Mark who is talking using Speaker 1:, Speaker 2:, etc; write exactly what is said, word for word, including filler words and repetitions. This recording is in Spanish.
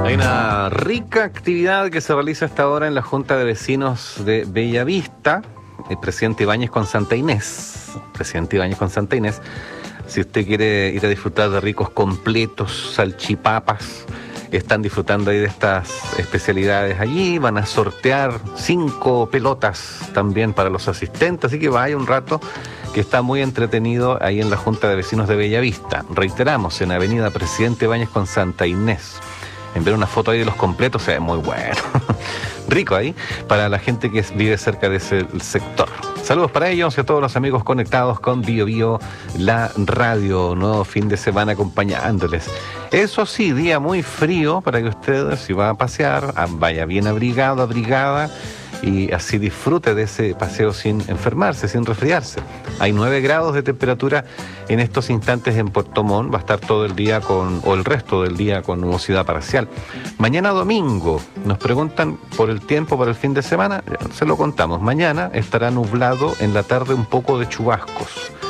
Speaker 1: Hay una rica actividad que se realiza hasta ahora en la Junta de Vecinos de Bellavista. El presidente Ibáñez con Santa Inés. Presidente Ibáñez con Santa Inés. Si usted quiere ir a disfrutar de ricos completos, salchipapas, están disfrutando ahí de estas especialidades allí. Van a sortear cinco pelotas también para los asistentes. Así que vaya un rato, que está muy entretenido ahí en la Junta de Vecinos de Bellavista. Reiteramos, en Avenida Presidente Ibáñez con Santa Inés. En ver una foto ahí de los completos se ve muy bueno. Rico ahí, para la gente que vive cerca de ese sector. Saludos para ellos y a todos los amigos conectados con Bio Bio, la radio. Nuevo fin de semana acompañándoles. Eso sí, día muy frío para que usted, si va a pasear, vaya bien abrigado, abrigada, y así disfrute de ese paseo sin enfermarse, sin resfriarse. Hay nueve grados de temperatura en estos instantes en Puerto Montt. Va a estar todo el día con, o el resto del día con nubosidad parcial. Mañana domingo, nos preguntan por el tiempo para el fin de semana, se lo contamos. Mañana estará nublado, en la tarde un poco de chubascos.